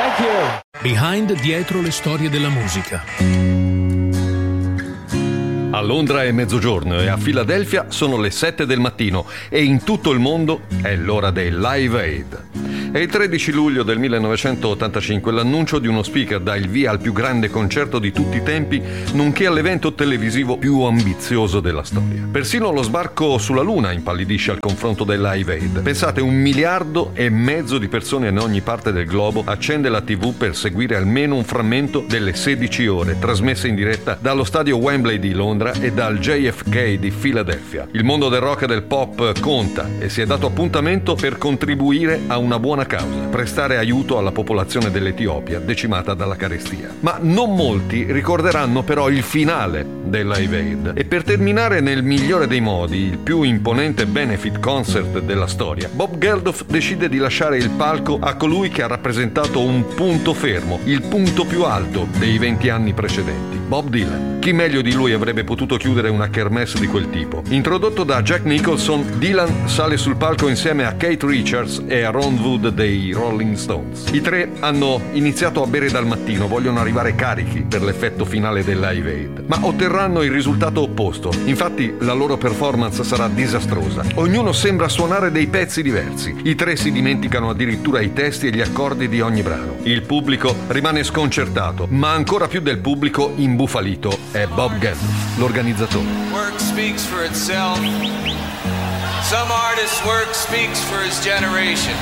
Thank you. Behind, dietro le storie della musica. A Londra è mezzogiorno e a Filadelfia sono le 7 del mattino e in tutto il mondo è l'ora del Live Aid. È il 13 luglio del 1985 l'annuncio di uno speaker dà il via al più grande concerto di tutti i tempi, nonché all'evento televisivo più ambizioso della storia. Persino lo sbarco sulla Luna impallidisce al confronto del Live Aid. Pensate, 1,5 miliardi di persone in ogni parte del globo accende la TV per seguire almeno un frammento delle 16 ore trasmesse in diretta dallo stadio Wembley di Londra e dal JFK di Filadelfia. Il mondo del rock e del pop conta e si è dato appuntamento per contribuire a una buona causa, prestare aiuto alla popolazione dell'Etiopia decimata dalla carestia. Ma non molti ricorderanno però il finale del Live Aid. E per terminare nel migliore dei modi, il più imponente benefit concert della storia, Bob Geldof decide di lasciare il palco a colui che ha rappresentato un punto fermo, il punto più alto dei 20 anni precedenti, Bob Dylan. Chi meglio di lui avrebbe potuto chiudere una kermesse di quel tipo? Introdotto da Jack Nicholson, Dylan sale sul palco insieme a Keith Richards e a Ron Wood dei Rolling Stones. I tre hanno iniziato a bere dal mattino, vogliono arrivare carichi per l'effetto finale del Live Aid, ma otterranno il risultato opposto. Infatti la loro performance sarà disastrosa. Ognuno sembra suonare dei pezzi diversi. I tre si dimenticano addirittura i testi e gli accordi di ogni brano. Il pubblico rimane sconcertato, ma ancora più del pubblico imbufalito è Bob Geldof, l'organizzatore. Work speaks for itself. Some artist's work speaks for his generation.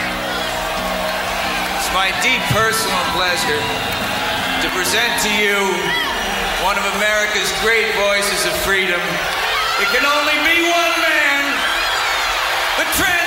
It's my deep personal pleasure to present to you one of America's great voices of freedom. It can only be one man, the